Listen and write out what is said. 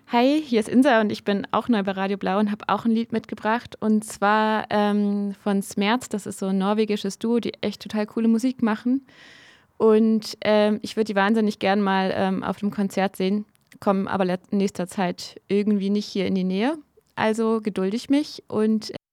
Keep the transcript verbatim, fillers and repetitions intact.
Hi, hier ist Insa und ich bin auch neu bei Radio Blau und habe auch ein Lied mitgebracht. Und zwar ähm, von Smerz, das ist so ein norwegisches Duo, die echt total coole Musik machen. Und ähm, ich würde die wahnsinnig gern mal ähm, auf dem Konzert sehen, kommen aber in nächster Zeit irgendwie nicht hier in die Nähe. Also gedulde ich mich und